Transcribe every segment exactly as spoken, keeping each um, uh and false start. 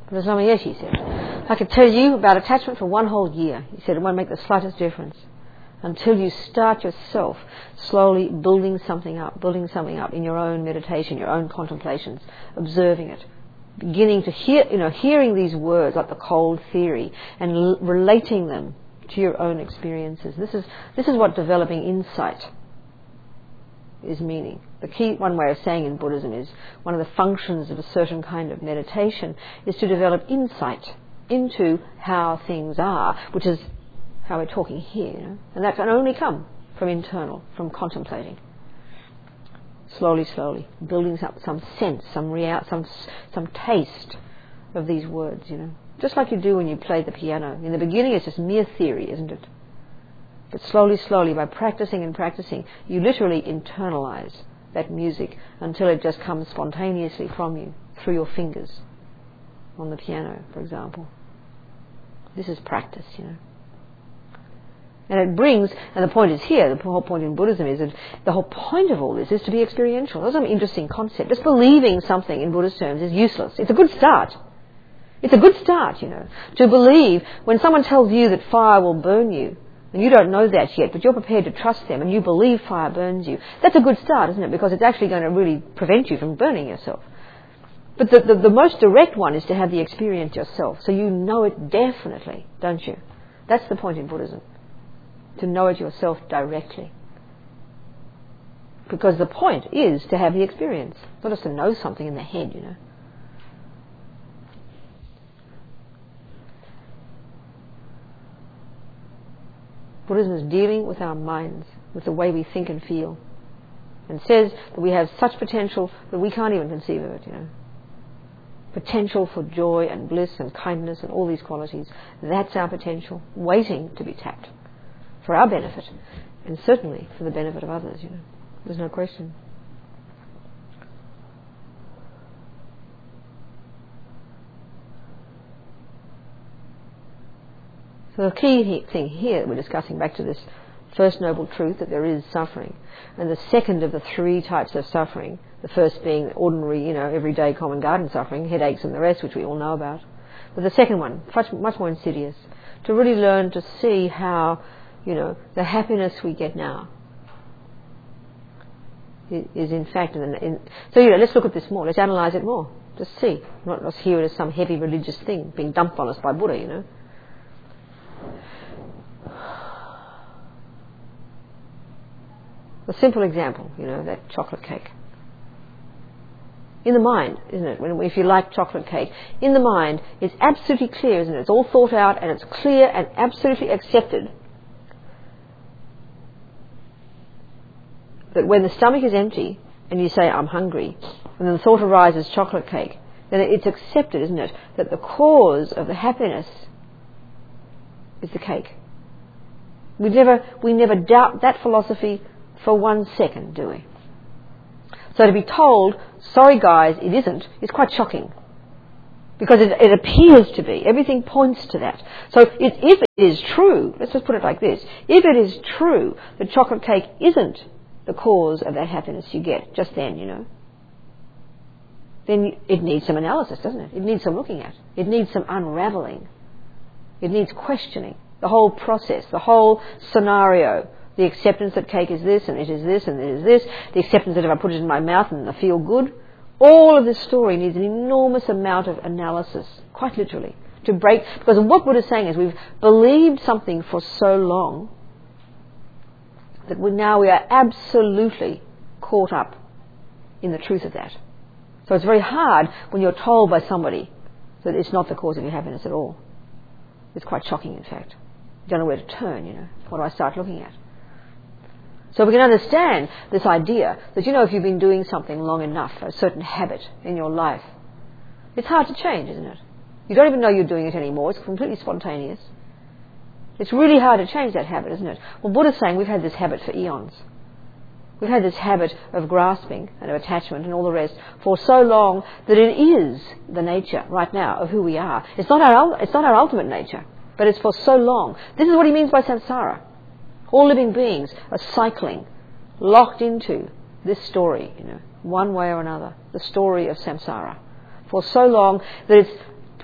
Buddha Ramayana said, I could tell you about attachment for one whole year. He said it won't make the slightest difference until you start yourself slowly building something up, building something up in your own meditation, your own contemplations, observing it, beginning to hear, you know, hearing these words like the cold theory and l- relating them to your own experiences. This is this is what developing insight is meaning. The key, one way of saying in Buddhism, is one of the functions of a certain kind of meditation is to develop insight into how things are, which is how we're talking here, you know? And that can only come from internal, from contemplating. Slowly, slowly, building up some sense, some real, some some taste of these words, you know. Just like you do when you play the piano. In the beginning it's just mere theory, isn't it? But slowly, slowly, by practicing and practicing, you literally internalize that music until it just comes spontaneously from you, through your fingers, on the piano, for example. This is practice, you know. And it brings, and the point is here, the whole point in Buddhism is that the whole point of all this is to be experiential. That's an interesting concept. Just believing something in Buddhist terms is useless. It's a good start. It's a good start, you know, to believe when someone tells you that fire will burn you, and you don't know that yet, but you're prepared to trust them and you believe fire burns you. That's a good start, isn't it? Because it's actually going to really prevent you from burning yourself. But the, the, the most direct one is to have the experience yourself, so you know it definitely, don't you? That's the point in Buddhism. To know it yourself directly. Because the point is to have the experience, not just to know something in the head, you know. Buddhism is dealing with our minds, with the way we think and feel, and says that we have such potential that we can't even conceive of it, you know. Potential for joy and bliss and kindness and all these qualities. That's our potential, waiting to be tapped. For our benefit, and certainly for the benefit of others, you know. There's no question. So the key thing here that we're discussing, back to this first noble truth, that there is suffering, and the second of the three types of suffering, the first being ordinary, you know, everyday common garden suffering, headaches and the rest, which we all know about, but the second one, much, much more insidious, to really learn to see how, you know, the happiness we get now is in fact, in, in, so you know, let's look at this more, let's analyse it more, just see, not just hear it as some heavy religious thing being dumped on us by Buddha, you know. A simple example, you know, that chocolate cake. In the mind, isn't it? When, if you like chocolate cake, in the mind, it's absolutely clear, isn't it? It's all thought out and it's clear and absolutely accepted that when the stomach is empty and you say, I'm hungry, and then the thought arises, chocolate cake, then it's accepted, isn't it, that the cause of the happiness is the cake. We never, we never doubt that philosophy for one second, do we? So to be told, sorry guys, it isn't, is quite shocking. Because it, it appears to be. Everything points to that. So it, if it is true, let's just put it like this, if it is true that chocolate cake isn't the cause of that happiness you get just then, you know, then it needs some analysis, doesn't it? It needs some looking at. It needs some unravelling. It needs questioning. The whole process, the whole scenario, the acceptance that cake is this and it is this and it is this, the acceptance that if I put it in my mouth and I feel good, all of this story needs an enormous amount of analysis, quite literally, to break, because what Buddha is saying is we've believed something for so long that we now we are absolutely caught up in the truth of that. So it's very hard when you're told by somebody that it's not the cause of your happiness at all. It's quite shocking, in fact. You don't know where to turn, you know. What do I start looking at? So we can understand this idea that, you know, if you've been doing something long enough, a certain habit in your life, it's hard to change, isn't it? You don't even know you're doing it anymore. It's completely spontaneous. It's really hard to change that habit, isn't it? Well, Buddha's saying we've had this habit for eons. We've had this habit of grasping and of attachment and all the rest for so long that it is the nature right now of who we are. It's not our, it's not our ultimate nature, but it's for so long. This is what he means by samsara. All living beings are cycling, locked into this story, you know, one way or another, the story of samsara, for so long that it's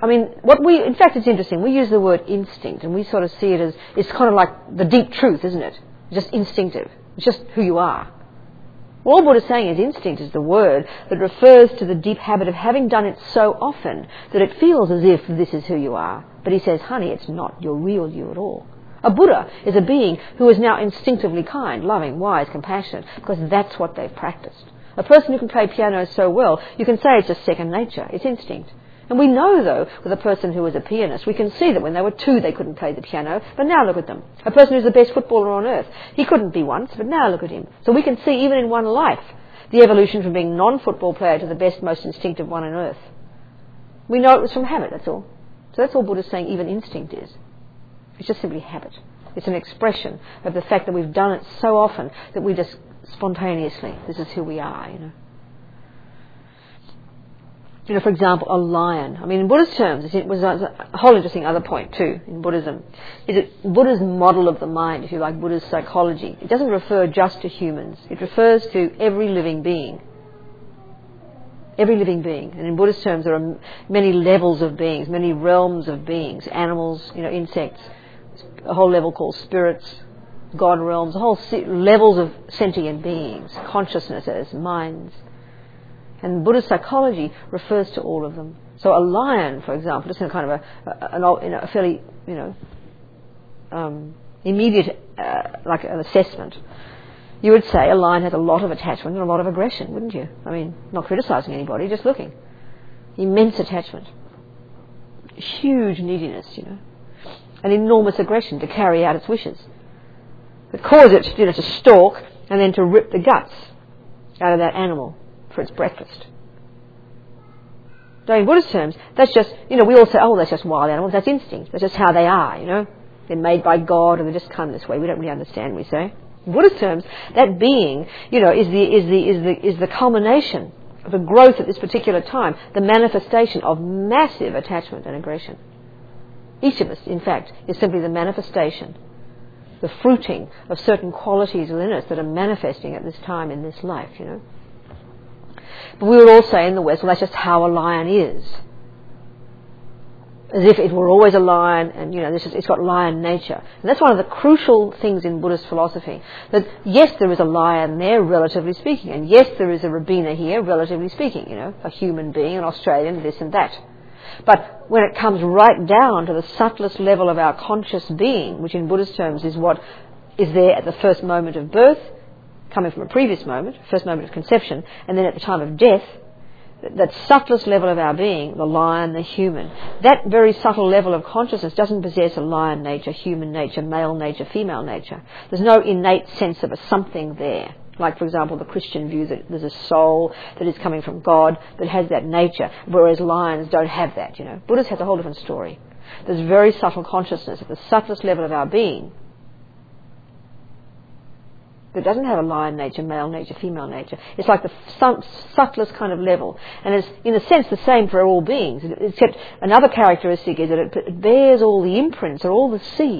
I mean, what we, in fact, it's interesting. We use the word instinct, and we sort of see it as, it's kind of like the deep truth, isn't it? Just instinctive. It's just who you are. Well, all Buddha's saying is instinct is the word that refers to the deep habit of having done it so often that it feels as if this is who you are. But he says, honey, it's not your real you at all. A Buddha is a being who is now instinctively kind, loving, wise, compassionate, because that's what they've practiced. A person who can play piano so well, you can say it's just second nature. It's instinct. And we know, though, with a person who was a pianist, we can see that when they were two they couldn't play the piano, but now look at them. A person who's the best footballer on earth, he couldn't be once, but now look at him. So we can see, even in one life, the evolution from being non-football player to the best, most instinctive one on earth. We know it was from habit, that's all. So that's all Buddha's saying even instinct is. It's just simply habit. It's an expression of the fact that we've done it so often that we just spontaneously, this is who we are, you know. You know, for example, a lion. I mean, in Buddhist terms, it was a whole interesting other point too in Buddhism, is it Buddha's model of the mind, if you like, Buddha's psychology. It doesn't refer just to humans. It refers to every living being. Every living being. And in Buddhist terms, there are many levels of beings, many realms of beings, animals, you know, insects, a whole level called spirits, God realms, a whole se- levels of sentient beings, consciousnesses, minds. And Buddhist psychology refers to all of them. So a lion, for example, just in kind of a, a, a, you know, a fairly, you know, um, immediate, uh, like an assessment, you would say a lion has a lot of attachment and a lot of aggression, wouldn't you? I mean, not criticising anybody, just looking. Immense attachment. Huge neediness, you know. An enormous aggression to carry out its wishes. That cause it, you know, to stalk and then to rip the guts out of that animal for its breakfast. So in Buddhist terms, that's just, you know, we all say, oh, that's just wild animals, that's instinct, that's just how they are, you know. They're made by God and they just come this way. We don't really understand, we say. In Buddhist terms, that being, you know, is the, is the, is the, is the culmination of the growth at this particular time, the manifestation of massive attachment and aggression. Each of us, in fact, is simply the manifestation, the fruiting of certain qualities within us that are manifesting at this time in this life, you know. But we would all say in the West, well, that's just how a lion is. As if it were always a lion and, you know, this is, it's got lion nature. And that's one of the crucial things in Buddhist philosophy. That, yes, there is a lion there, relatively speaking. And yes, there is a Rabina here, relatively speaking, you know, a human being, an Australian, this and that. But when it comes right down to the subtlest level of our conscious being, which in Buddhist terms is what is there at the first moment of birth, coming from a previous moment, first moment of conception, and then at the time of death, that subtlest level of our being, the lion, the human, that very subtle level of consciousness doesn't possess a lion nature, human nature, male nature, female nature. There's no innate sense of a something there. Like, for example, the Christian view that there's a soul that is coming from God that has that nature, whereas lions don't have that, you know. Buddhists has a whole different story. There's very subtle consciousness at the subtlest level of our being that doesn't have a lion nature, male nature, female nature. It's like the subtlest kind of level. And it's, in a sense, the same for all beings, except another characteristic is that it bears all the imprints or all the seeds